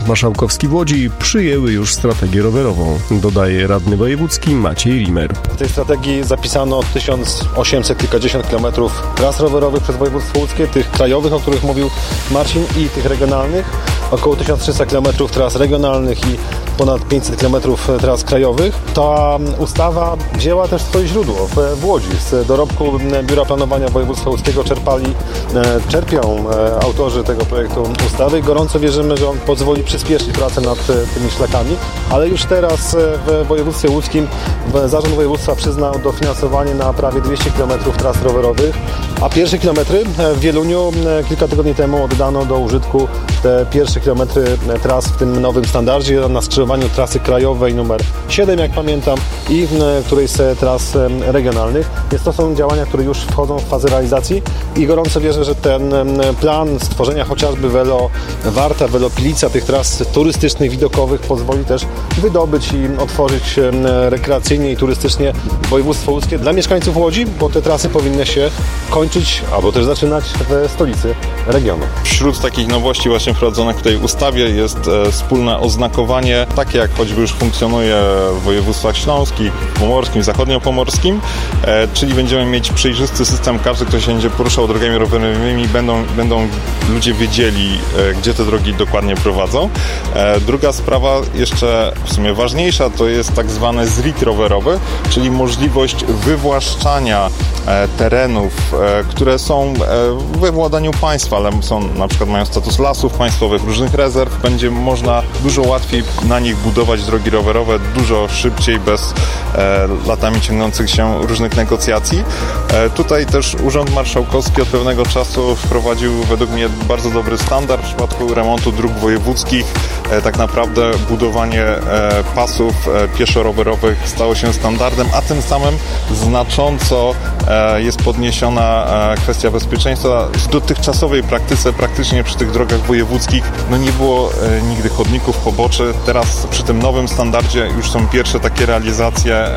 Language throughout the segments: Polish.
marszałkowski w Łodzi przyjęły już strategię rowerową, dodaje radny wojewódzki Maciej Rimer. W tej strategii zapisano 1800 kilkadziesiąt kilometrów tras rowerowych przez województwo łódzkie, tych krajowych, o których mówił Marcin, i tych regionalnych. Około 1300 km tras regionalnych i ponad 500 km tras krajowych. Ta ustawa wzięła też swoje źródło w Łodzi. Z dorobku Biura Planowania Województwa Łódzkiego czerpią autorzy tego projektu ustawy. Gorąco wierzymy, że on pozwoli przyspieszyć pracę nad tymi szlakami, ale już teraz w województwie łódzkim Zarząd Województwa przyznał dofinansowanie na prawie 200 km tras rowerowych, a pierwsze kilometry w Wieluniu kilka tygodni temu oddano do użytku te pierwsze kilometry tras w tym nowym standardzie na skrzyżowaniu trasy krajowej numer 7, jak pamiętam, i którejś z tras regionalnych. Więc to są działania, które już wchodzą w fazę realizacji i gorąco wierzę, że ten plan stworzenia chociażby Warta, Pilica, tych tras turystycznych, widokowych pozwoli też wydobyć i otworzyć rekreacyjnie i turystycznie województwo łódzkie dla mieszkańców Łodzi, bo te trasy powinny się kończyć albo też zaczynać w stolicy regionu. Wśród takich nowości właśnie wprowadzonych w tej ustawie jest wspólne oznakowanie, takie jak choćby już funkcjonuje w województwach śląskich, pomorskim, zachodniopomorskim, czyli będziemy mieć przejrzysty system, każdy, kto się będzie poruszał drogami rowerowymi, będą ludzie wiedzieli, gdzie te drogi dokładnie prowadzą. Druga sprawa, jeszcze w sumie ważniejsza, to jest tak zwany ZRIT rowerowy, czyli możliwość wywłaszczania terenów, które są we władaniu państwa, ale na przykład mają status lasów państwowych, różnych rezerw. Będzie można dużo łatwiej na nich budować drogi rowerowe, dużo szybciej, bez latami ciągnących się różnych negocjacji. Tutaj też Urząd Marszałkowski od pewnego czasu wprowadził według mnie bardzo dobry standard w przypadku remontu dróg wojewódzkich. Tak naprawdę budowanie pasów pieszo-rowerowych stało się standardem, a tym samym znacząco jest podniesiona kwestia bezpieczeństwa. W dotychczasowej praktyce praktycznie przy tych drogach wojewódzkich nie było nigdy chodników, poboczy. Teraz przy tym nowym standardzie już są pierwsze takie realizacje.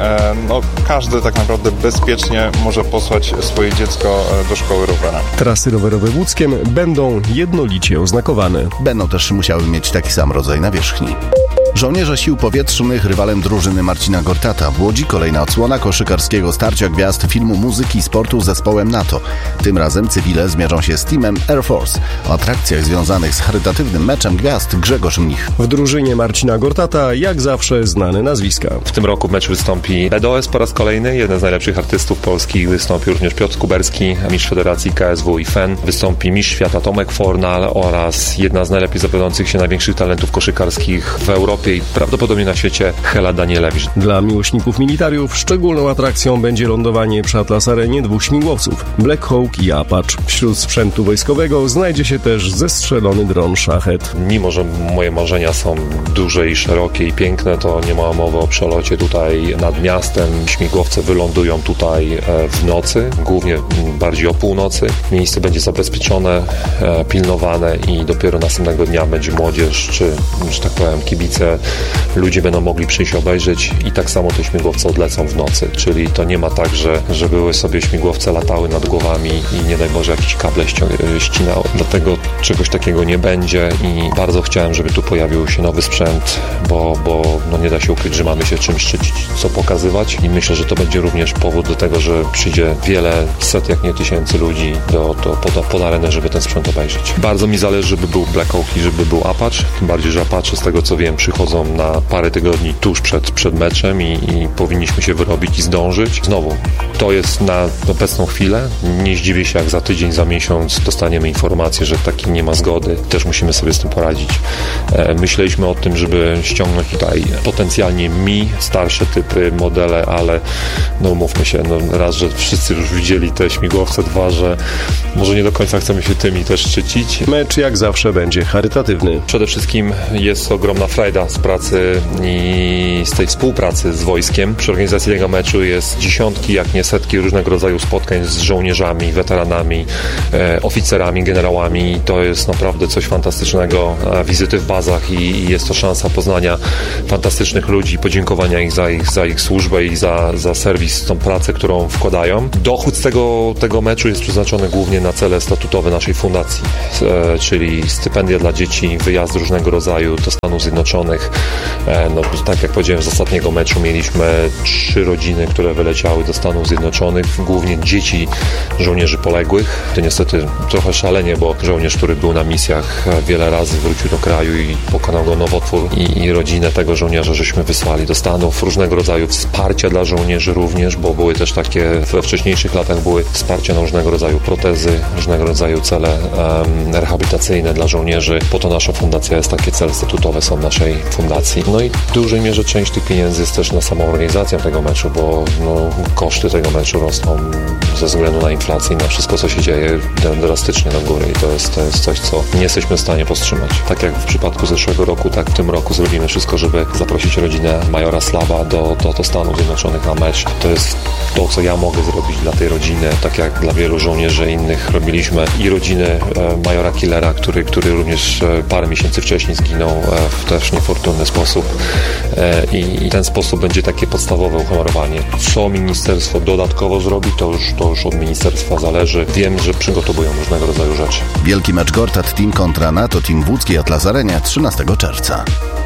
Każdy tak naprawdę bezpiecznie może posłać swoje dziecko do szkoły rowerem. Trasy rowerowe w Łódzkiem będą jednolicie oznakowane. Będą też musiały mieć taki sam rodzaj nawierzchni. Żołnierze Sił Powietrznych rywalem drużyny Marcina Gortata. W Łodzi kolejna odsłona koszykarskiego starcia gwiazd filmu, muzyki i sportu z zespołem NATO. Tym razem cywile zmierzą się z teamem Air Force. O atrakcjach związanych z charytatywnym meczem gwiazd Grzegorz Mnich. W drużynie Marcina Gortata jak zawsze znane nazwiska. W tym roku w meczu wystąpi BDOS po raz kolejny. Jeden z najlepszych artystów polskich. Wystąpi również Piotr Kuberski, mistrz Federacji KSW i FEN. Wystąpi mistrz świata Tomek Fornal oraz jedna z najlepiej zapowiadających się największych talentów koszykarskich w Europie i prawdopodobnie na świecie, Hela Danielewicz. Dla miłośników militariów szczególną atrakcją będzie lądowanie przy Atlas Arenie dwóch śmigłowców, Black Hawk i Apache. Wśród sprzętu wojskowego znajdzie się też zestrzelony dron Shahed. Mimo że moje marzenia są duże i szerokie i piękne, to nie ma mowy o przelocie tutaj nad miastem. Śmigłowce wylądują tutaj w nocy, głównie bardziej o północy. Miejsce będzie zabezpieczone, pilnowane i dopiero następnego dnia będzie młodzież, czy że tak powiem kibice, ludzie będą mogli przyjść obejrzeć i tak samo te śmigłowce odlecą w nocy, czyli to nie ma tak, że były sobie śmigłowce latały nad głowami i nie daj Boże jakieś kable ścinały. Dlatego czegoś takiego nie będzie i bardzo chciałem, żeby tu pojawił się nowy sprzęt, bo nie da się ukryć, że mamy się czymś szczycić, co pokazywać i myślę, że to będzie również powód do tego, że przyjdzie wiele set, jak nie tysięcy ludzi pod arenę, żeby ten sprzęt obejrzeć. Bardzo mi zależy, żeby był Black Hawk i żeby był Apache, tym bardziej, że Apache z tego co wiem przychodzą na parę tygodni tuż przed meczem i powinniśmy się wyrobić i zdążyć. Znowu, to jest na obecną chwilę. Nie zdziwię się, jak za tydzień, za miesiąc dostaniemy informację, że takiej nie ma zgody. Też musimy sobie z tym poradzić. Myśleliśmy o tym, żeby ściągnąć tutaj potencjalnie starsze typy, modele, ale mówmy się, raz, że wszyscy już widzieli te śmigłowce, dwa, że może nie do końca chcemy się tymi też szczycić. Mecz jak zawsze będzie charytatywny. Przede wszystkim jest ogromna frajda z pracy i z tej współpracy z wojskiem. Przy organizacji tego meczu jest dziesiątki, jak nie setki różnego rodzaju spotkań z żołnierzami, weteranami, oficerami, generałami. To jest naprawdę coś fantastycznego. Wizyty w obrazach i jest to szansa poznania fantastycznych ludzi, podziękowania ich za ich służbę i za serwis, tą pracę, którą wkładają. Dochód z tego meczu jest przeznaczony głównie na cele statutowe naszej fundacji, czyli stypendia dla dzieci, wyjazd różnego rodzaju do Stanów Zjednoczonych. No, tak jak powiedziałem, z ostatniego meczu mieliśmy 3 rodziny, które wyleciały do Stanów Zjednoczonych, głównie dzieci żołnierzy poległych. To niestety trochę szalenie, bo żołnierz, który był na misjach wiele razy, wrócił do kraju i pokonał go nowotwór i rodzinę tego żołnierza żeśmy wysłali do Stanów. Różnego rodzaju wsparcia dla żołnierzy również, bo były też takie, we wcześniejszych latach były wsparcia na różnego rodzaju protezy, różnego rodzaju cele rehabilitacyjne dla żołnierzy. Po to nasza fundacja jest, takie cele statutowe są naszej fundacji. No i w dużej mierze część tych pieniędzy jest też na samą organizację tego meczu, bo koszty tego meczu rosną ze względu na inflację i na wszystko, co się dzieje drastycznie do góry i to jest coś, co nie jesteśmy w stanie powstrzymać. Tak jak w przypadku zeszłego roku, tak w tym roku zrobimy wszystko, żeby zaprosić rodzinę majora Slaba do Stanów Zjednoczonych na mecz. To jest to, co ja mogę zrobić dla tej rodziny, tak jak dla wielu żołnierzy innych robiliśmy i rodziny majora Killera, który również parę miesięcy wcześniej zginął w też niefortunny sposób i ten sposób będzie takie podstawowe uhonorowanie. Co ministerstwo dodatkowo zrobi, to już od ministerstwa zależy. Wiem, że przygotowują różnego rodzaju rzeczy. Wielki mecz Gortat Team kontra NATO Team w łódzkiej Atlas Arenie 13 czerwca.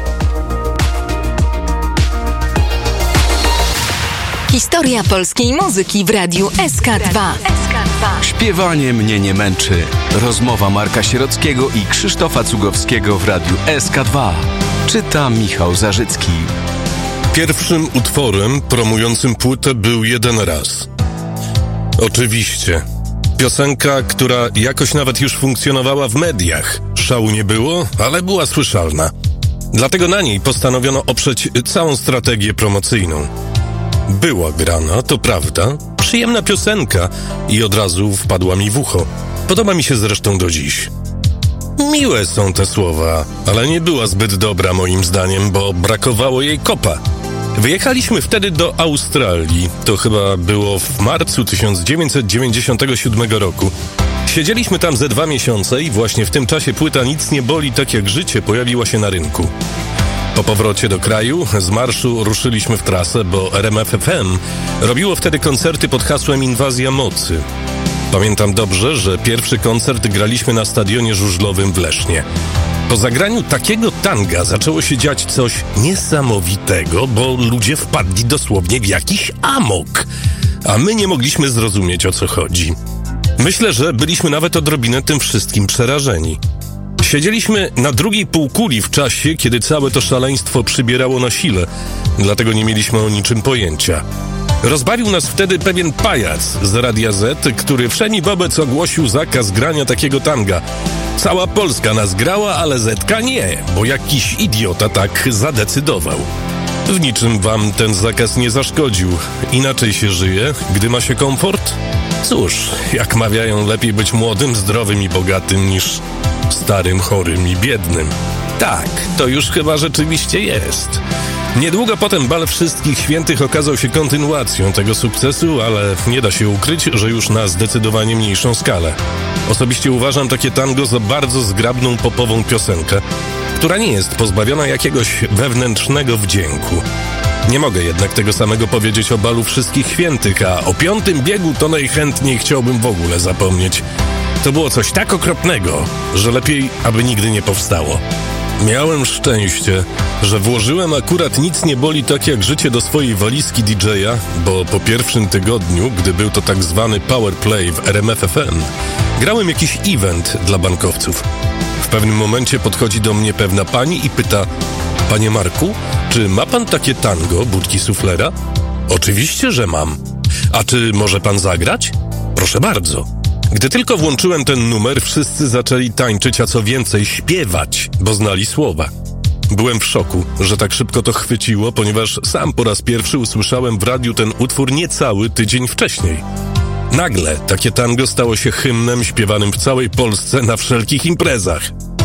Historia polskiej muzyki w radiu SK2. Śpiewanie mnie nie męczy. Rozmowa Marka Sierockiego i Krzysztofa Cugowskiego w radiu SK2. Czyta Michał Zarzycki. Pierwszym utworem promującym płytę był Jeden raz. Oczywiście. Piosenka, która jakoś nawet już funkcjonowała w mediach. Szału nie było, ale była słyszalna. Dlatego na niej postanowiono oprzeć całą strategię promocyjną. Była grana, to prawda, przyjemna piosenka i od razu wpadła mi w ucho. Podoba mi się zresztą do dziś. Miłe są te słowa, ale nie była zbyt dobra moim zdaniem, bo brakowało jej kopa. Wyjechaliśmy wtedy do Australii, to chyba było w marcu 1997 roku. Siedzieliśmy tam ze 2 miesiące i właśnie w tym czasie płyta Nic nie boli tak jak życie pojawiła się na rynku. Po powrocie do kraju z marszu ruszyliśmy w trasę, bo RMF FM robiło wtedy koncerty pod hasłem Inwazja mocy. Pamiętam dobrze, że pierwszy koncert graliśmy na stadionie żużlowym w Lesznie. Po zagraniu takiego tanga zaczęło się dziać coś niesamowitego, bo ludzie wpadli dosłownie w jakiś amok, a my nie mogliśmy zrozumieć, o co chodzi. Myślę, że byliśmy nawet odrobinę tym wszystkim przerażeni. Siedzieliśmy na drugiej półkuli w czasie, kiedy całe to szaleństwo przybierało na sile, dlatego nie mieliśmy o niczym pojęcia. Rozbawił nas wtedy pewien pajac z Radia Z, który wszemi wobec ogłosił zakaz grania takiego tanga. Cała Polska nas grała, ale Zetka nie, bo jakiś idiota tak zadecydował. W niczym wam ten zakaz nie zaszkodził. Inaczej się żyje, gdy ma się komfort? Cóż, jak mawiają, lepiej być młodym, zdrowym i bogatym niż starym, chorym i biednym. Tak, to już chyba rzeczywiście jest. Niedługo potem Bal Wszystkich Świętych okazał się kontynuacją tego sukcesu, ale nie da się ukryć, że już na zdecydowanie mniejszą skalę. Osobiście uważam takie tango za bardzo zgrabną popową piosenkę, która nie jest pozbawiona jakiegoś wewnętrznego wdzięku. Nie mogę jednak tego samego powiedzieć o Balu Wszystkich Świętych, a o 5. biegu to najchętniej chciałbym w ogóle zapomnieć. To było coś tak okropnego, że lepiej, aby nigdy nie powstało. Miałem szczęście, że włożyłem akurat Nic nie boli tak jak życie do swojej walizki DJ-a, bo po pierwszym tygodniu, gdy był to tak zwany power play w RMF FM, grałem jakiś event dla bankowców. W pewnym momencie podchodzi do mnie pewna pani i pyta: Panie Marku, czy ma pan takie tango, budki suflera? Oczywiście, że mam. A czy może pan zagrać? Proszę bardzo. Gdy tylko włączyłem ten numer, wszyscy zaczęli tańczyć, a co więcej śpiewać, bo znali słowa. Byłem w szoku, że tak szybko to chwyciło, ponieważ sam po raz pierwszy usłyszałem w radiu ten utwór niecały tydzień wcześniej. Nagle takie tango stało się hymnem śpiewanym w całej Polsce na wszelkich imprezach.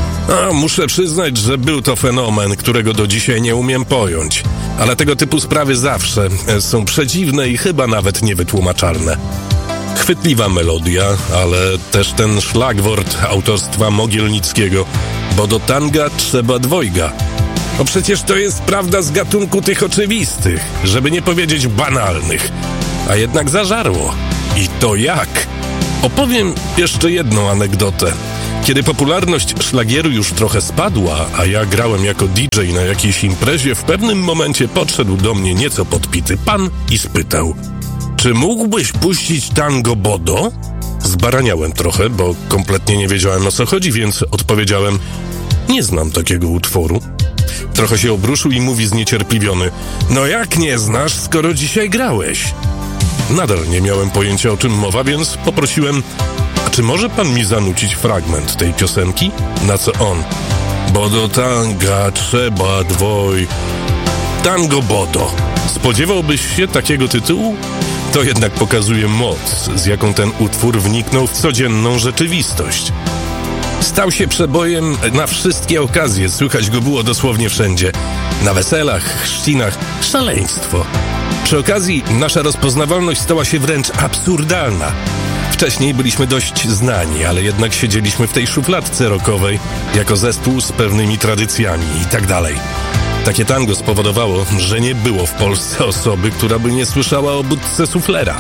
Muszę przyznać, że był to fenomen, którego do dzisiaj nie umiem pojąć. Ale tego typu sprawy zawsze są przedziwne i chyba nawet niewytłumaczalne. Chwytliwa melodia, ale też ten szlagwort autorstwa Mogielnickiego bo do tanga trzeba dwojga. No przecież to jest prawda z gatunku tych oczywistych, żeby nie powiedzieć banalnych. A jednak zażarło. I to jak? Opowiem jeszcze jedną anegdotę. Kiedy popularność szlagieru już trochę spadła, a ja grałem jako DJ na jakiejś imprezie, w pewnym momencie podszedł do mnie nieco podpity pan i spytał: czy mógłbyś puścić tango Bodo? Zbaraniałem trochę, bo kompletnie nie wiedziałem, o co chodzi, więc odpowiedziałem: nie znam takiego utworu. Trochę się obruszył i mówi zniecierpliwiony: no jak nie znasz, skoro dzisiaj grałeś? Nadal nie miałem pojęcia, o czym mowa, więc poprosiłem: a czy może pan mi zanucić fragment tej piosenki? Na co on: bo do tanga trzeba dwoj... Tango Bodo. Spodziewałbyś się takiego tytułu? To jednak pokazuje moc, z jaką ten utwór wniknął w codzienną rzeczywistość. Stał się przebojem na wszystkie okazje, słychać go było dosłownie wszędzie. Na weselach, chrzcinach, szaleństwo. Przy okazji nasza rozpoznawalność stała się wręcz absurdalna. Wcześniej byliśmy dość znani, ale jednak siedzieliśmy w tej szufladce rockowej jako zespół z pewnymi tradycjami i tak dalej. Takie tango spowodowało, że nie było w Polsce osoby, która by nie słyszała o budce suflera.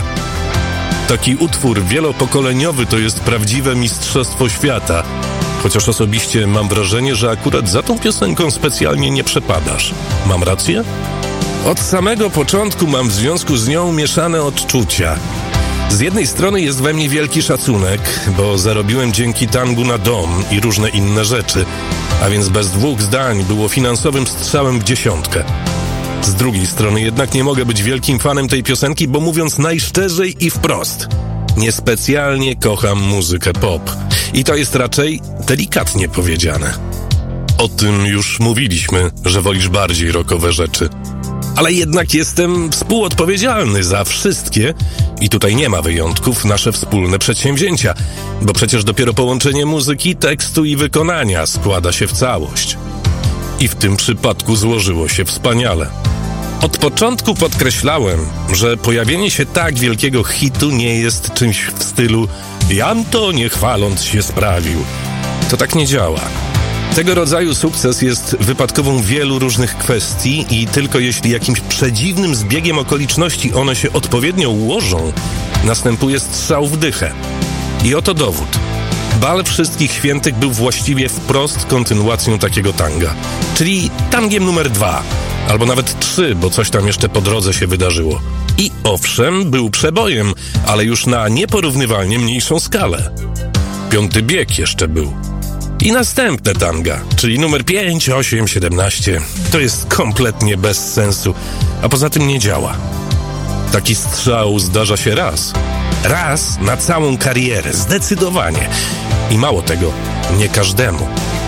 Taki utwór wielopokoleniowy to jest prawdziwe mistrzostwo świata, chociaż osobiście mam wrażenie, że akurat za tą piosenką specjalnie nie przepadasz. Mam rację? Od samego początku mam w związku z nią mieszane odczucia. Z jednej strony jest we mnie wielki szacunek, bo zarobiłem dzięki tangu na dom i różne inne rzeczy, a więc bez dwóch zdań było finansowym strzałem w dziesiątkę. Z drugiej strony jednak nie mogę być wielkim fanem tej piosenki, bo mówiąc najszczerzej i wprost, niespecjalnie kocham muzykę pop. I to jest raczej delikatnie powiedziane. O tym już mówiliśmy, że wolisz bardziej rockowe rzeczy. Ale jednak jestem współodpowiedzialny za wszystkie, i tutaj nie ma wyjątków, nasze wspólne przedsięwzięcia, bo przecież dopiero połączenie muzyki, tekstu i wykonania składa się w całość. I w tym przypadku złożyło się wspaniale. Od początku podkreślałem, że pojawienie się tak wielkiego hitu nie jest czymś w stylu „jam to nie chwaląc się sprawił”. To tak nie działa. Tego rodzaju sukces jest wypadkową wielu różnych kwestii i tylko jeśli jakimś przedziwnym zbiegiem okoliczności one się odpowiednio ułożą, następuje strzał w dychę. I oto dowód. Bal Wszystkich Świętych był właściwie wprost kontynuacją takiego tanga, czyli tangiem numer 2, albo nawet 3, bo coś tam jeszcze po drodze się wydarzyło. I owszem, był przebojem, ale już na nieporównywalnie mniejszą skalę. 5. bieg jeszcze był. I następne tanga, czyli numer 5, 8, 17, to jest kompletnie bez sensu, a poza tym nie działa. Taki strzał zdarza się raz. Raz na całą karierę, zdecydowanie. I mało tego, nie każdemu.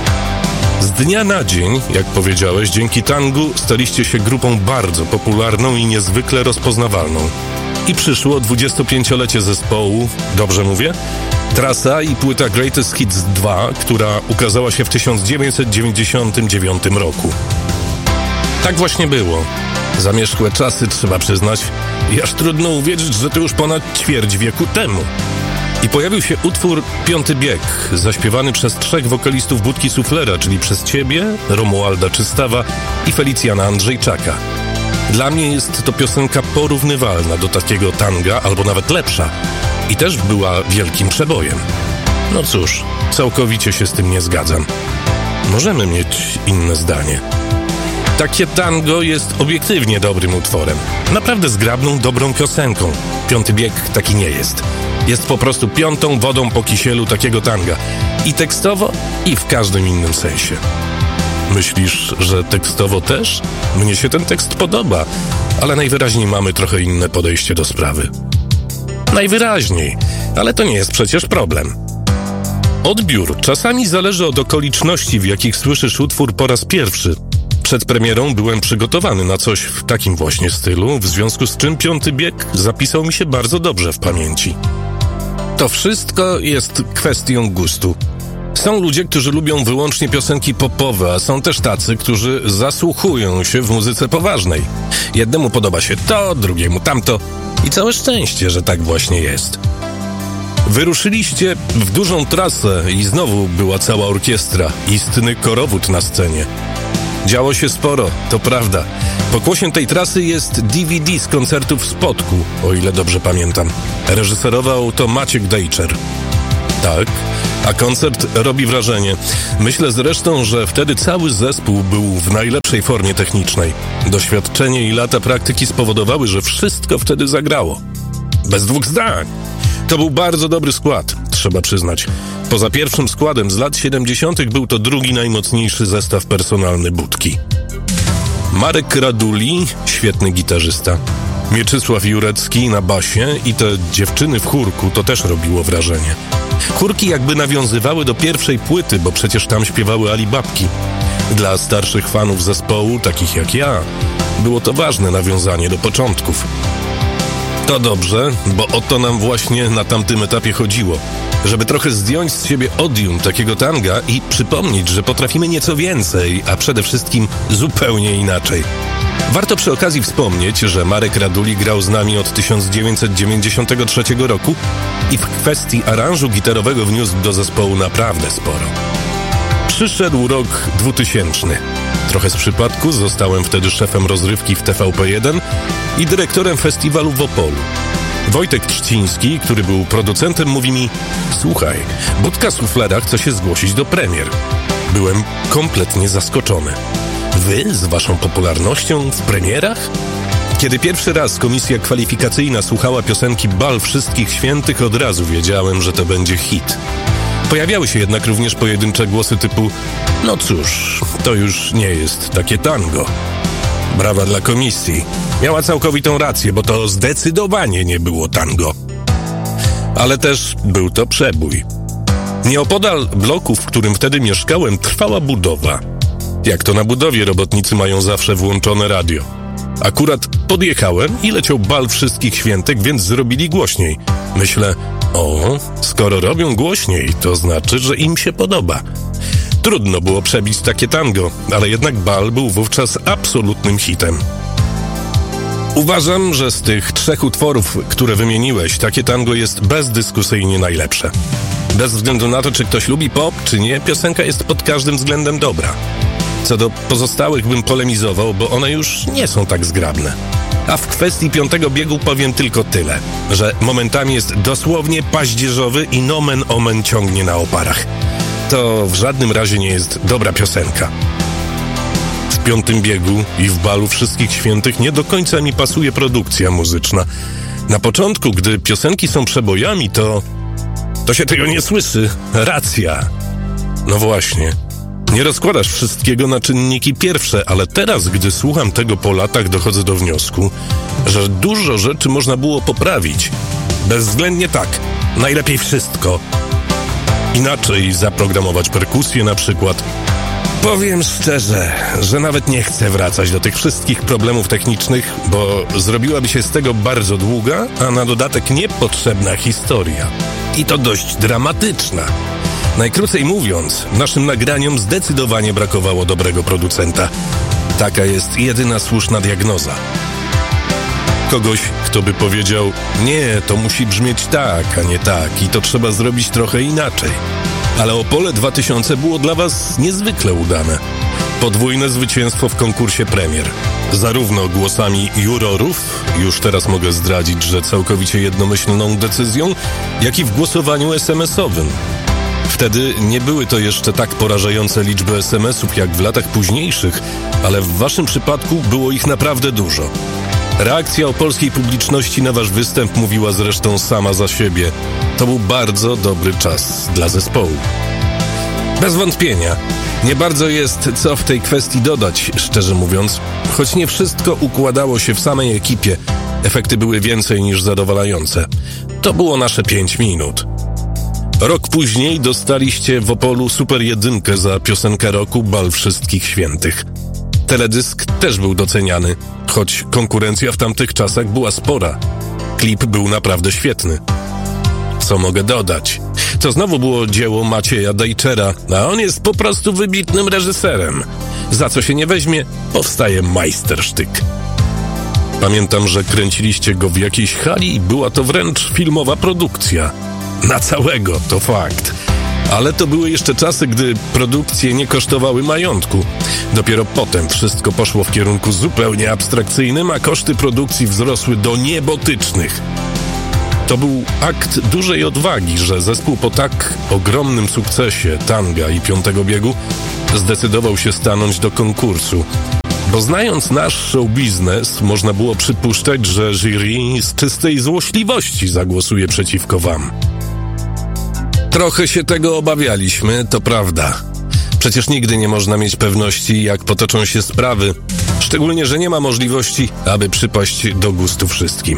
Z dnia na dzień, jak powiedziałeś, dzięki tangu staliście się grupą bardzo popularną i niezwykle rozpoznawalną. I przyszło 25-lecie zespołu, dobrze mówię? Trasa i płyta Greatest Hits 2, która ukazała się w 1999 roku. Tak właśnie było. Zamierzchłe czasy, trzeba przyznać, i aż trudno uwierzyć, że to już ponad ćwierć wieku temu. I pojawił się utwór 5. bieg, zaśpiewany przez 3 wokalistów Budki Suflera, czyli przez ciebie, Romualda Czystawa i Felicjana Andrzejczaka. Dla mnie jest to piosenka porównywalna do takiego tanga, albo nawet lepsza. I też była wielkim przebojem. No cóż, całkowicie się z tym nie zgadzam. Możemy mieć inne zdanie. Takie tango jest obiektywnie dobrym utworem. Naprawdę zgrabną, dobrą piosenką. 5. bieg taki nie jest. Jest po prostu 5. wodą po kisielu takiego tanga. I tekstowo, i w każdym innym sensie. Myślisz, że tekstowo też? Mnie się ten tekst podoba, ale najwyraźniej mamy trochę inne podejście do sprawy. Najwyraźniej, ale to nie jest przecież problem. Odbiór czasami zależy od okoliczności, w jakich słyszysz utwór po raz pierwszy. Przed premierą byłem przygotowany na coś w takim właśnie stylu, w związku z czym 5. bieg zapisał mi się bardzo dobrze w pamięci. To wszystko jest kwestią gustu. Są ludzie, którzy lubią wyłącznie piosenki popowe, a są też tacy, którzy zasłuchują się w muzyce poważnej. Jednemu podoba się to, drugiemu tamto i całe szczęście, że tak właśnie jest. Wyruszyliście w dużą trasę i znowu była cała orkiestra, istny korowód na scenie. Działo się sporo, to prawda. Pokłosiem tej trasy jest DVD z koncertu w Spodku, o ile dobrze pamiętam. Reżyserował to Maciek Dejczer. Tak, a koncert robi wrażenie. Myślę zresztą, że wtedy cały zespół był w najlepszej formie technicznej. Doświadczenie i lata praktyki spowodowały, że wszystko wtedy zagrało. Bez dwóch zdań. To był bardzo dobry skład, trzeba przyznać. Poza pierwszym składem z lat 70. był to drugi najmocniejszy zestaw personalny Budki. Marek Raduli, świetny gitarzysta. Mieczysław Jurecki na basie i te dziewczyny w chórku, to też robiło wrażenie. Chórki jakby nawiązywały do pierwszej płyty, bo przecież tam śpiewały Alibabki. Dla starszych fanów zespołu, takich jak ja, było to ważne nawiązanie do początków. To dobrze, bo o to nam właśnie na tamtym etapie chodziło. Żeby trochę zdjąć z siebie odium takiego tanga i przypomnieć, że potrafimy nieco więcej, a przede wszystkim zupełnie inaczej. Warto przy okazji wspomnieć, że Marek Raduli grał z nami od 1993 roku i w kwestii aranżu gitarowego wniósł do zespołu naprawdę sporo. Przyszedł rok 2000. Trochę z przypadku zostałem wtedy szefem rozrywki w TVP1 i dyrektorem festiwalu w Opolu. Wojtek Trzciński, który był producentem, mówi mi: słuchaj, Budka Suflera chce się zgłosić do premier. Byłem kompletnie zaskoczony. Wy z waszą popularnością w premierach? Kiedy pierwszy raz komisja kwalifikacyjna słuchała piosenki Bal Wszystkich Świętych, od razu wiedziałem, że to będzie hit. Pojawiały się jednak również pojedyncze głosy typu: no cóż, to już nie jest takie tango. Brawa dla komisji. Miała całkowitą rację, bo to zdecydowanie nie było tango. Ale też był to przebój. Nieopodal bloku, w którym wtedy mieszkałem, trwała budowa. Jak to na budowie, robotnicy mają zawsze włączone radio. Akurat podjechałem i leciał Bal Wszystkich Świętych, więc zrobili głośniej. Myślę: o, skoro robią głośniej, to znaczy, że im się podoba. Trudno było przebić takie tango, ale jednak Bal był wówczas absolutnym hitem. Uważam, że z tych 3 utworów, które wymieniłeś, takie tango jest bezdyskusyjnie najlepsze. Bez względu na to, czy ktoś lubi pop, czy nie, piosenka jest pod każdym względem dobra. Co do pozostałych bym polemizował, bo one już nie są tak zgrabne. A w kwestii 5. biegu powiem tylko tyle, że momentami jest dosłownie paździerzowy i nomen omen ciągnie na oparach. To w żadnym razie nie jest dobra piosenka. W 5. biegu i w Balu Wszystkich Świętych nie do końca mi pasuje produkcja muzyczna. Na początku, gdy piosenki są przebojami, to się tego nie słyszy. Racja. No właśnie. Nie rozkładasz wszystkiego na czynniki pierwsze, ale teraz, gdy słucham tego po latach, dochodzę do wniosku, że dużo rzeczy można było poprawić. Bezwzględnie tak. Najlepiej wszystko. Inaczej zaprogramować perkusję na przykład. Powiem szczerze, że nawet nie chcę wracać do tych wszystkich problemów technicznych, bo zrobiłaby się z tego bardzo długa, a na dodatek niepotrzebna historia. I to dość dramatyczna. Najkrócej mówiąc, naszym nagraniom zdecydowanie brakowało dobrego producenta. Taka jest jedyna słuszna diagnoza. Kogoś, kto by powiedział: nie, to musi brzmieć tak, a nie tak i to trzeba zrobić trochę inaczej. Ale Opole 2000 było dla was niezwykle udane. Podwójne zwycięstwo w konkursie premier. Zarówno głosami jurorów, już teraz mogę zdradzić, że całkowicie jednomyślną decyzją, jak i w głosowaniu SMS-owym. Wtedy nie były to jeszcze tak porażające liczby SMS-ów jak w latach późniejszych, ale w waszym przypadku było ich naprawdę dużo. Reakcja opolskiej publiczności na wasz występ mówiła zresztą sama za siebie. To był bardzo dobry czas dla zespołu. Bez wątpienia. Nie bardzo jest co w tej kwestii dodać, szczerze mówiąc. Choć nie wszystko układało się w samej ekipie, efekty były więcej niż zadowalające. To było nasze 5 minut. Rok później dostaliście w Opolu Super 1 za piosenkę roku Bal Wszystkich Świętych. Teledysk też był doceniany, choć konkurencja w tamtych czasach była spora. Klip był naprawdę świetny. Co mogę dodać? To znowu było dzieło Macieja Dejczera, a on jest po prostu wybitnym reżyserem. Za co się nie weźmie, powstaje majstersztyk. Pamiętam, że kręciliście go w jakiejś hali i była to wręcz filmowa produkcja. Na całego, to fakt. Ale to były jeszcze czasy, gdy produkcje nie kosztowały majątku. Dopiero potem wszystko poszło w kierunku zupełnie abstrakcyjnym, a koszty produkcji wzrosły do niebotycznych. To był akt dużej odwagi, że zespół po tak ogromnym sukcesie Tanga i Piątego Biegu zdecydował się stanąć do konkursu. Bo znając nasz show biznes, można było przypuszczać, że jury z czystej złośliwości zagłosuje przeciwko wam. Trochę się tego obawialiśmy, to prawda. Przecież nigdy nie można mieć pewności, jak potoczą się sprawy. Szczególnie, że nie ma możliwości, aby przypaść do gustu wszystkim.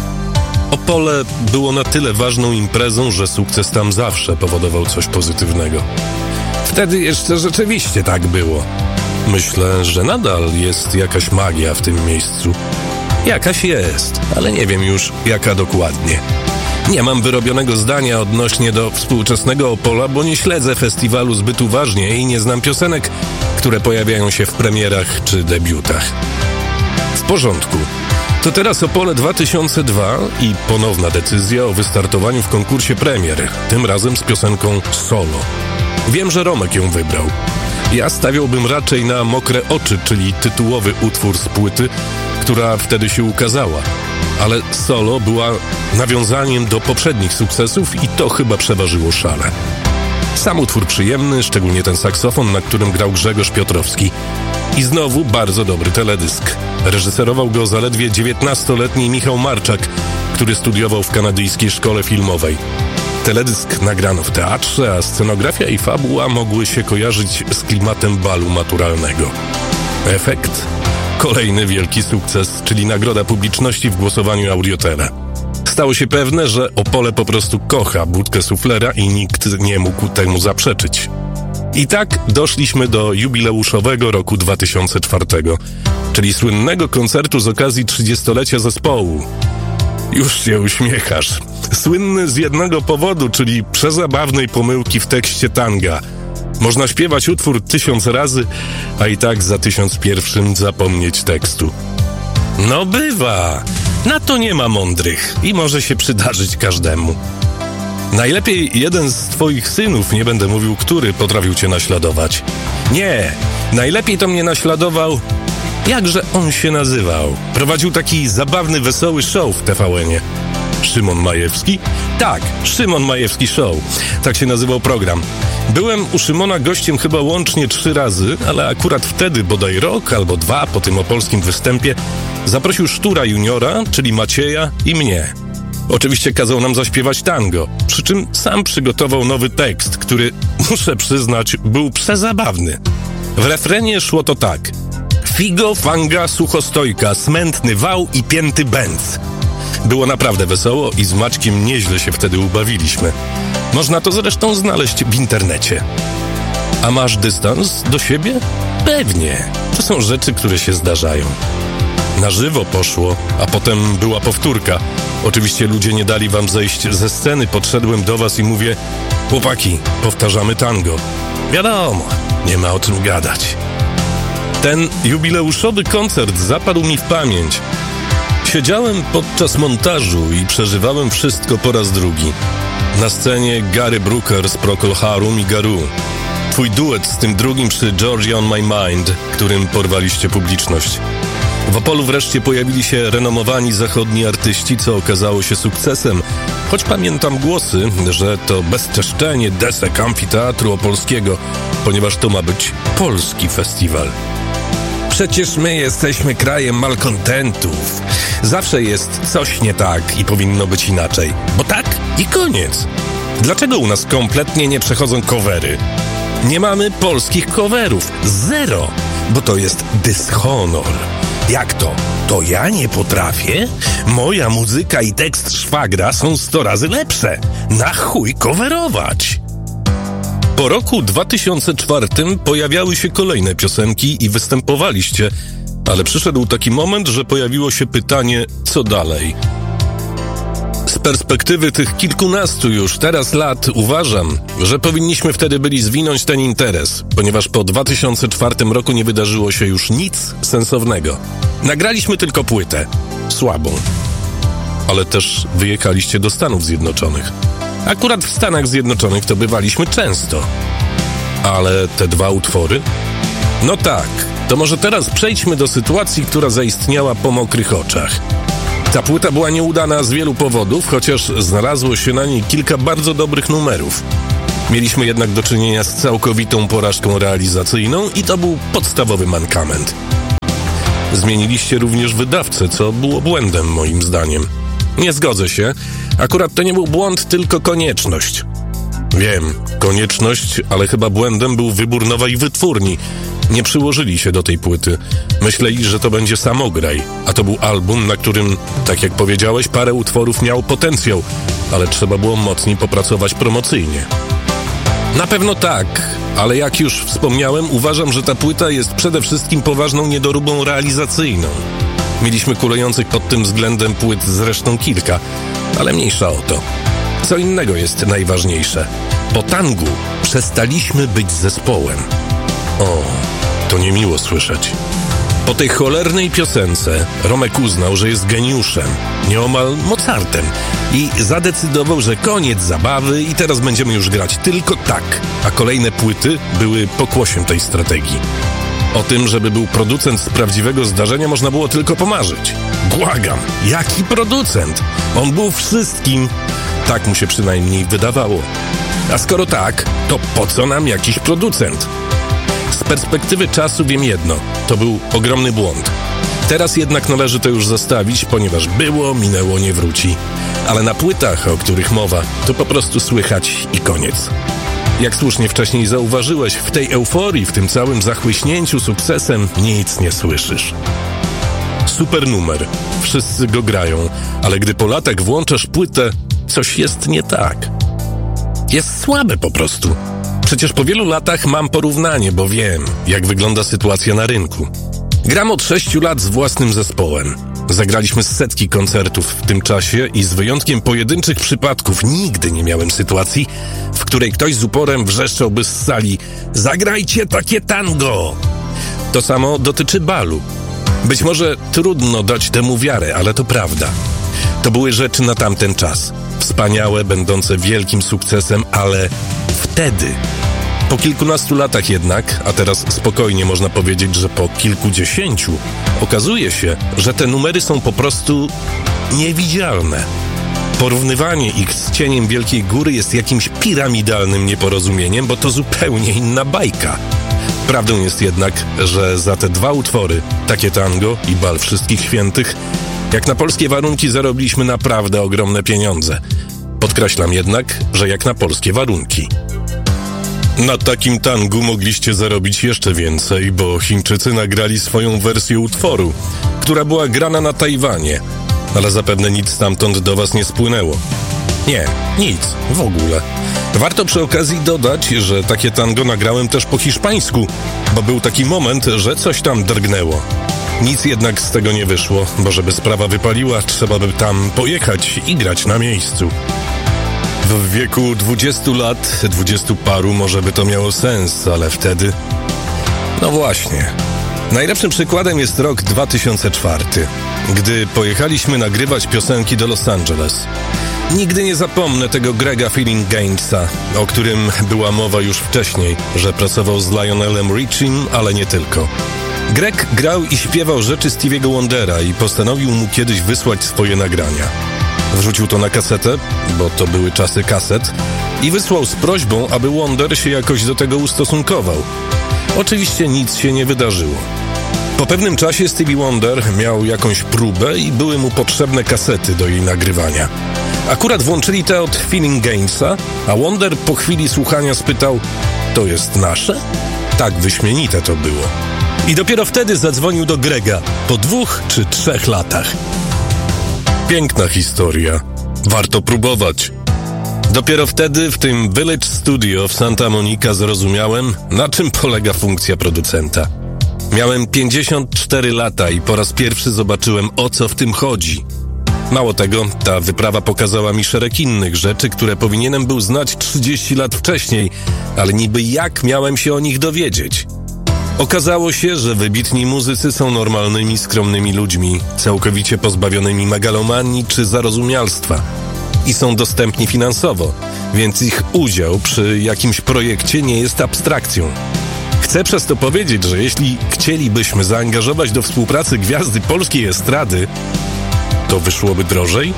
Opole było na tyle ważną imprezą, że sukces tam zawsze powodował coś pozytywnego. Wtedy jeszcze rzeczywiście tak było. Myślę, że nadal jest jakaś magia w tym miejscu. Jakaś jest, ale nie wiem już jaka dokładnie. Nie mam wyrobionego zdania odnośnie do współczesnego Opola, bo nie śledzę festiwalu zbyt uważnie i nie znam piosenek, które pojawiają się w premierach czy debiutach. W porządku. To teraz Opole 2002 i ponowna decyzja o wystartowaniu w konkursie premier, tym razem z piosenką Solo. Wiem, że Romek ją wybrał. Ja stawiałbym raczej na Mokre oczy, czyli tytułowy utwór z płyty, która wtedy się ukazała. Ale Solo była nawiązaniem do poprzednich sukcesów i to chyba przeważyło szale. Sam utwór przyjemny, szczególnie ten saksofon, na którym grał Grzegorz Piotrowski. I znowu bardzo dobry teledysk. Reżyserował go zaledwie 19-letni Michał Marczak, który studiował w kanadyjskiej szkole filmowej. Teledysk nagrano w teatrze, a scenografia i fabuła mogły się kojarzyć z klimatem balu maturalnego. Efekt? Kolejny wielki sukces, czyli nagroda publiczności w głosowaniu Audiotele. Stało się pewne, że Opole po prostu kocha budkę suflera i nikt nie mógł temu zaprzeczyć. I tak doszliśmy do jubileuszowego roku 2004, czyli słynnego koncertu z okazji 30-lecia zespołu. Już się uśmiechasz. Słynny z jednego powodu, czyli przezabawnej pomyłki w tekście Tanga. Można śpiewać utwór 1000 razy, a i tak za 1001 zapomnieć tekstu. No bywa. Na to nie ma mądrych i może się przydarzyć każdemu. Najlepiej jeden z twoich synów, nie będę mówił który, potrafił cię naśladować. Nie, najlepiej to mnie naśladował... Jakże on się nazywał? Prowadził taki zabawny, wesoły show w TVN-ie. Szymon Majewski? Tak, Szymon Majewski Show. Tak się nazywał program. Byłem u Szymona gościem chyba łącznie 3 razy, ale akurat wtedy, bodaj rok albo 2 po tym opolskim występie, zaprosił Sztura Juniora, czyli Macieja i mnie. Oczywiście kazał nam zaśpiewać tango, przy czym sam przygotował nowy tekst, który, muszę przyznać, był przezabawny. W refrenie szło to tak. Figo, fanga, suchostojka, smętny wał i pięty bęc. Było naprawdę wesoło i z Maćkiem nieźle się wtedy ubawiliśmy. Można to zresztą znaleźć w internecie. A masz dystans do siebie? Pewnie. To są rzeczy, które się zdarzają. Na żywo poszło, a potem była powtórka. Oczywiście ludzie nie dali wam zejść ze sceny. Podszedłem do was i mówię: chłopaki, powtarzamy tango. Wiadomo, nie ma o czym gadać. Ten jubileuszowy koncert zapadł mi w pamięć. Siedziałem podczas montażu i przeżywałem wszystko po raz drugi. Na scenie Gary Brooker z Procol Harum i Garou. Twój duet z tym drugim przy Georgia on My Mind, którym porwaliście publiczność. W Opolu wreszcie pojawili się renomowani zachodni artyści, co okazało się sukcesem. Choć pamiętam głosy, że to bezczeszczenie desek amfiteatru opolskiego, ponieważ to ma być polski festiwal. Przecież my jesteśmy krajem malkontentów. Zawsze jest coś nie tak i powinno być inaczej. Bo tak i koniec. Dlaczego u nas kompletnie nie przechodzą covery? Nie mamy polskich coverów. Zero. Bo to jest dyshonor. Jak to? To ja nie potrafię? Moja muzyka i tekst szwagra są 100 razy lepsze. Na chuj coverować. Po roku 2004 pojawiały się kolejne piosenki i występowaliście, ale przyszedł taki moment, że pojawiło się pytanie, co dalej? Z perspektywy tych kilkunastu już teraz lat uważam, że powinniśmy wtedy byli zwinąć ten interes, ponieważ po 2004 roku nie wydarzyło się już nic sensownego. Nagraliśmy tylko płytę. Słabą. Ale też wyjechaliście do Stanów Zjednoczonych. Akurat w Stanach Zjednoczonych to bywaliśmy często. Ale te 2 utwory? No tak, to może teraz przejdźmy do sytuacji, która zaistniała po mokrych oczach. Ta płyta była nieudana z wielu powodów, chociaż znalazło się na niej kilka bardzo dobrych numerów. Mieliśmy jednak do czynienia z całkowitą porażką realizacyjną i to był podstawowy mankament. Zmieniliście również wydawcę, co było błędem moim zdaniem. Nie zgodzę się. Akurat to nie był błąd, tylko konieczność. Wiem, konieczność, ale chyba błędem był wybór nowej wytwórni. Nie przyłożyli się do tej płyty. Myśleli, że to będzie samograj, a to był album, na którym, tak jak powiedziałeś, parę utworów miał potencjał, ale trzeba było mocniej popracować promocyjnie. Na pewno tak, ale jak już wspomniałem, uważam, że ta płyta jest przede wszystkim poważną niedoróbą realizacyjną. Mieliśmy kulejących pod tym względem płyt zresztą kilka, ale mniejsza o to. Co innego jest najważniejsze. Po tangu przestaliśmy być zespołem. O, to niemiło słyszeć. Po tej cholernej piosence Romek uznał, że jest geniuszem, nieomal Mozartem i zadecydował, że koniec zabawy i teraz będziemy już grać tylko tak, a kolejne płyty były pokłosiem tej strategii. O tym, żeby był producent z prawdziwego zdarzenia, można było tylko pomarzyć. Błagam, jaki producent? On był wszystkim. Tak mu się przynajmniej wydawało. A skoro tak, to po co nam jakiś producent? Z perspektywy czasu wiem jedno, to był ogromny błąd. Teraz jednak należy to już zostawić, ponieważ było, minęło, nie wróci. Ale na płytach, o których mowa, to po prostu słychać i koniec. Jak słusznie wcześniej zauważyłeś, w tej euforii, w tym całym zachłyśnięciu sukcesem nic nie słyszysz. Super numer, wszyscy go grają, ale gdy po latach włączasz płytę, coś jest nie tak. Jest słabe po prostu. Przecież po wielu latach mam porównanie, bo wiem, jak wygląda sytuacja na rynku. Gram od 6 lat z własnym zespołem. Zagraliśmy setki koncertów w tym czasie i z wyjątkiem pojedynczych przypadków nigdy nie miałem sytuacji, w której ktoś z uporem wrzeszczałby z sali: zagrajcie takie tango! To samo dotyczy balu. Być może trudno dać temu wiarę, ale to prawda. To były rzeczy na tamten czas. Wspaniałe, będące wielkim sukcesem, ale wtedy. Po kilkunastu latach jednak, a teraz spokojnie można powiedzieć, że po kilkudziesięciu, okazuje się, że te numery są po prostu niewidzialne. Porównywanie ich z Cieniem Wielkiej Góry jest jakimś piramidalnym nieporozumieniem, bo to zupełnie inna bajka. Prawdą jest jednak, że za te 2 utwory, Takie tango i Bal Wszystkich Świętych, jak na polskie warunki zarobiliśmy naprawdę ogromne pieniądze. Podkreślam jednak, że jak na polskie warunki. Na takim tangu mogliście zarobić jeszcze więcej, bo Chińczycy nagrali swoją wersję utworu, która była grana na Tajwanie, ale zapewne nic stamtąd do was nie spłynęło. Nie, nic, w ogóle. Warto przy okazji dodać, że Takie tango nagrałem też po hiszpańsku, bo był taki moment, że coś tam drgnęło. Nic jednak z tego nie wyszło, bo żeby sprawa wypaliła, trzeba by tam pojechać i grać na miejscu. W wieku 20 lat, 20 paru może by to miało sens, ale wtedy... No właśnie. Najlepszym przykładem jest rok 2004, gdy pojechaliśmy nagrywać piosenki do Los Angeles. Nigdy nie zapomnę tego Grega Feeling Gainsa, o którym była mowa już wcześniej, że pracował z Lionelem Richiem, ale nie tylko. Greg grał i śpiewał rzeczy Stevie'ego Wondera i postanowił mu kiedyś wysłać swoje nagrania. Wrzucił to na kasetę, bo to były czasy kaset, i wysłał z prośbą, aby Wonder się jakoś do tego ustosunkował. Oczywiście nic się nie wydarzyło. Po pewnym czasie Stevie Wonder miał jakąś próbę i były mu potrzebne kasety do jej nagrywania. Akurat włączyli te od Feeling Gainsa, a Wonder po chwili słuchania spytał: to jest nasze? Tak wyśmienite to było. I dopiero wtedy zadzwonił do Grega, po 2 czy 3 latach. Piękna historia. Warto próbować. Dopiero wtedy w tym Village Studio w Santa Monica zrozumiałem, na czym polega funkcja producenta. Miałem 54 lata i po raz pierwszy zobaczyłem, o co w tym chodzi. Mało tego, ta wyprawa pokazała mi szereg innych rzeczy, które powinienem był znać 30 lat wcześniej, ale niby jak miałem się o nich dowiedzieć? Okazało się, że wybitni muzycy są normalnymi, skromnymi ludźmi, całkowicie pozbawionymi megalomanii czy zarozumialstwa. I są dostępni finansowo. więc ich udział przy jakimś projekcie nie jest abstrakcją. Chcę przez to powiedzieć, że jeśli chcielibyśmy zaangażować do współpracy gwiazdy polskiej estrady, to wyszłoby drożej?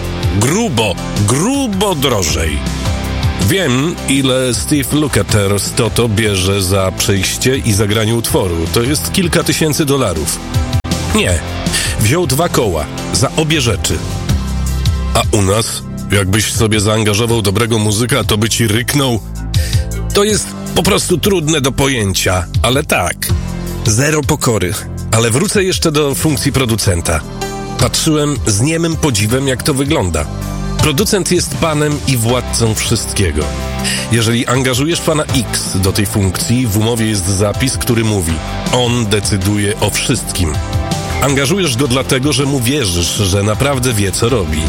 Grubo drożej. Wiem, ile Steve Lukather z Toto bierze za przejście i zagranie utworu. To jest kilka tysięcy dolarów. Nie, wziął 2 koła za obie rzeczy. A u nas, jakbyś sobie zaangażował dobrego muzyka, to by ci ryknął. To jest po prostu trudne do pojęcia, ale tak, zero pokory. Ale wrócę jeszcze do funkcji producenta. Patrzyłem z niemym podziwem, jak to wygląda. Producent jest panem i władcą wszystkiego. Jeżeli angażujesz pana X do tej funkcji, w umowie jest zapis, który mówi: on decyduje o wszystkim. Angażujesz go dlatego, że mu wierzysz, że naprawdę wie, co robi.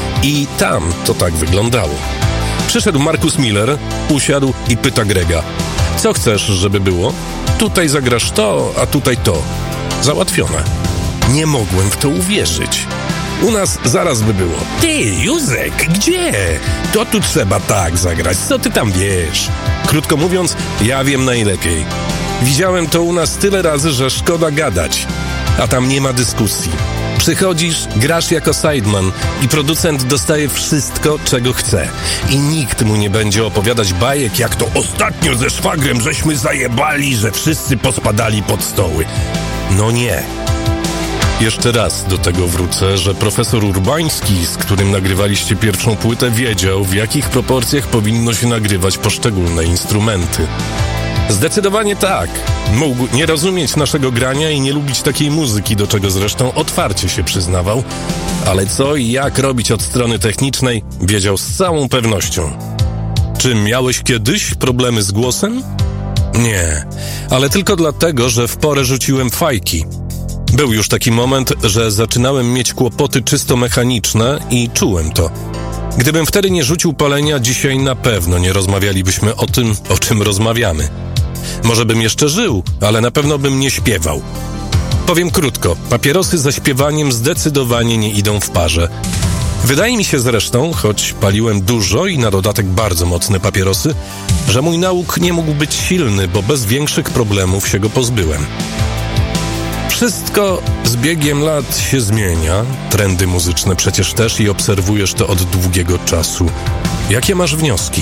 I tam to tak wyglądało. Przyszedł Marcus Miller, usiadł i pyta Grega: co chcesz, żeby było? Tutaj zagrasz to, a tutaj to. Załatwione. Nie mogłem w to uwierzyć. U nas zaraz by było: ty, Józek, gdzie? To tu trzeba tak zagrać, co ty tam wiesz? Krótko mówiąc, ja wiem najlepiej. Widziałem to u nas tyle razy, że szkoda gadać. A tam nie ma dyskusji. Przychodzisz, grasz jako sideman i producent dostaje wszystko, czego chce. I nikt mu nie będzie opowiadać bajek, jak to ostatnio ze szwagrem żeśmy zajebali, że wszyscy pospadali pod stoły. No nie. Jeszcze raz do tego wrócę, że profesor Urbański, z którym nagrywaliście pierwszą płytę, wiedział, w jakich proporcjach powinno się nagrywać poszczególne instrumenty. Zdecydowanie tak. Mógł nie rozumieć naszego grania i nie lubić takiej muzyki, do czego zresztą otwarcie się przyznawał, ale co i jak robić od strony technicznej, wiedział z całą pewnością. Czy miałeś kiedyś problemy z głosem? Nie, ale tylko dlatego, że w porę rzuciłem fajki. Był już taki moment, że zaczynałem mieć kłopoty czysto mechaniczne i czułem to. Gdybym wtedy nie rzucił palenia, dzisiaj na pewno nie rozmawialibyśmy o tym, o czym rozmawiamy. Może bym jeszcze żył, ale na pewno bym nie śpiewał. Powiem krótko, papierosy ze śpiewaniem zdecydowanie nie idą w parze. Wydaje mi się zresztą, choć paliłem dużo i na dodatek bardzo mocne papierosy, że mój nauk nie mógł być silny, bo bez większych problemów się go pozbyłem. Wszystko z biegiem lat się zmienia, trendy muzyczne przecież też, i obserwujesz to od długiego czasu. Jakie masz wnioski?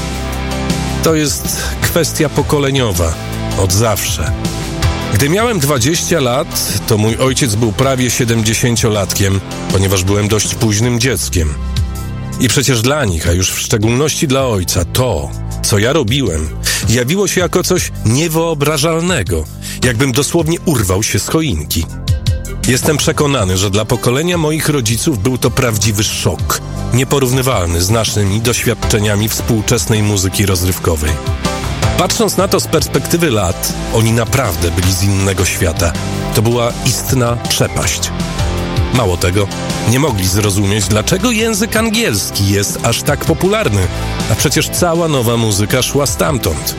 To jest kwestia pokoleniowa, od zawsze. Gdy miałem 20 lat, to mój ojciec był prawie 70-latkiem, ponieważ byłem dość późnym dzieckiem. I przecież dla nich, a już w szczególności dla ojca, to, co ja robiłem, jawiło się jako coś niewyobrażalnego, jakbym dosłownie urwał się z choinki. Jestem przekonany, że dla pokolenia moich rodziców był to prawdziwy szok, nieporównywalny z naszymi doświadczeniami współczesnej muzyki rozrywkowej. Patrząc na to z perspektywy lat, oni naprawdę byli z innego świata. To była istna przepaść. Mało tego, nie mogli zrozumieć, dlaczego język angielski jest aż tak popularny, a przecież cała nowa muzyka szła stamtąd.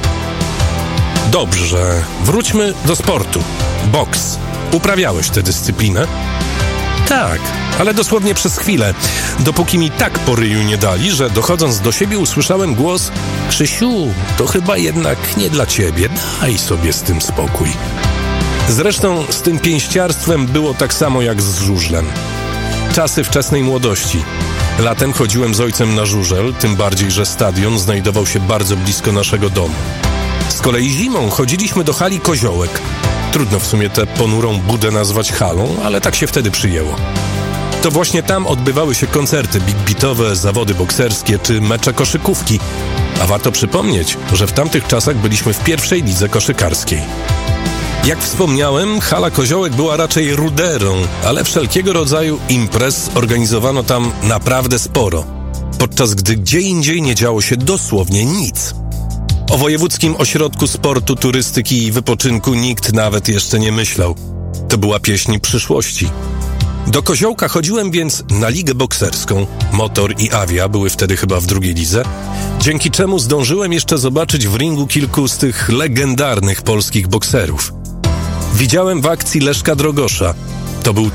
Dobrze, wróćmy do sportu. Boks. Uprawiałeś tę dyscyplinę? Tak, ale dosłownie przez chwilę, dopóki mi tak po ryju nie dali, że dochodząc do siebie usłyszałem głos: Krzysiu, to chyba jednak nie dla ciebie, daj sobie z tym spokój. Zresztą z tym pięściarstwem było tak samo jak z żużlem. Czasy wczesnej młodości. Latem chodziłem z ojcem na żużel, tym bardziej, że stadion znajdował się bardzo blisko naszego domu. Z kolei zimą chodziliśmy do hali Koziołek. Trudno w sumie tę ponurą budę nazwać halą, ale tak się wtedy przyjęło. To właśnie tam odbywały się koncerty big beatowe, zawody bokserskie czy mecze koszykówki. A warto przypomnieć, że w tamtych czasach byliśmy w pierwszej lidze koszykarskiej. Jak wspomniałem, hala Koziołek była raczej ruderą, ale wszelkiego rodzaju imprez organizowano tam naprawdę sporo, podczas gdy gdzie indziej nie działo się dosłownie nic. O Wojewódzkim Ośrodku Sportu, Turystyki i Wypoczynku nikt nawet jeszcze nie myślał. To była pieśń przyszłości. Do Koziołka chodziłem więc na ligę bokserską. Motor i Avia były wtedy chyba w drugiej lidze, dzięki czemu zdążyłem jeszcze zobaczyć w ringu kilku z tych legendarnych polskich bokserów. Widziałem w akcji Leszka Drogosza. To był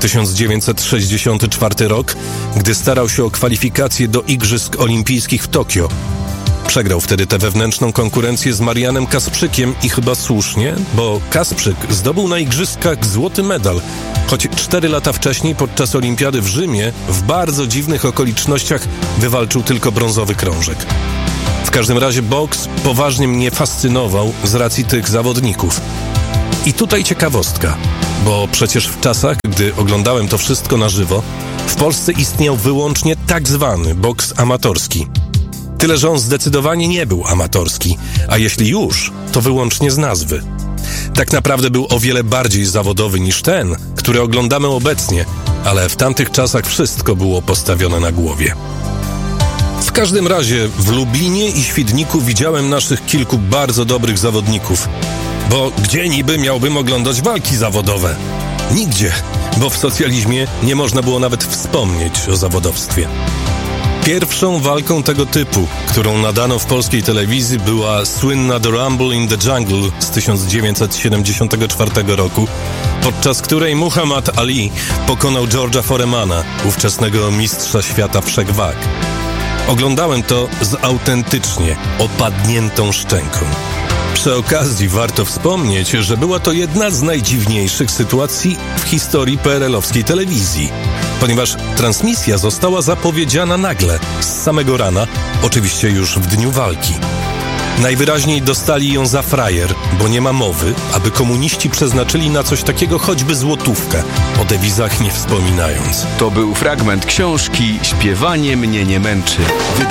1964 rok, gdy starał się o kwalifikacje do Igrzysk Olimpijskich w Tokio. Przegrał wtedy tę wewnętrzną konkurencję z Marianem Kasprzykiem i chyba słusznie, bo Kasprzyk zdobył na igrzyskach złoty medal, choć 4 lata wcześniej podczas olimpiady w Rzymie w bardzo dziwnych okolicznościach wywalczył tylko brązowy krążek. W każdym razie boks poważnie mnie fascynował z racji tych zawodników. I tutaj ciekawostka, bo przecież w czasach, gdy oglądałem to wszystko na żywo, w Polsce istniał wyłącznie tak zwany boks amatorski. Tyle, że on zdecydowanie nie był amatorski, a jeśli już, to wyłącznie z nazwy. Tak naprawdę był o wiele bardziej zawodowy niż ten, który oglądamy obecnie, ale w tamtych czasach wszystko było postawione na głowie. W każdym razie w Lublinie i Świdniku widziałem naszych kilku bardzo dobrych zawodników. Bo gdzie niby miałbym oglądać walki zawodowe? Nigdzie, bo w socjalizmie nie można było nawet wspomnieć o zawodowstwie. Pierwszą walką tego typu, którą nadano w polskiej telewizji, była słynna The Rumble in the Jungle z 1974 roku, podczas której Muhammad Ali pokonał George'a Foremana, ówczesnego mistrza świata wszechwag. Oglądałem to z autentycznie opadniętą szczęką. Przy okazji warto wspomnieć, że była to jedna z najdziwniejszych sytuacji w historii PRL-owskiej telewizji, ponieważ transmisja została zapowiedziana nagle, z samego rana, oczywiście już w dniu walki. Najwyraźniej dostali ją za frajer, bo nie ma mowy, aby komuniści przeznaczyli na coś takiego choćby złotówkę, o dewizach nie wspominając. To był fragment książki Śpiewanie mnie nie męczy,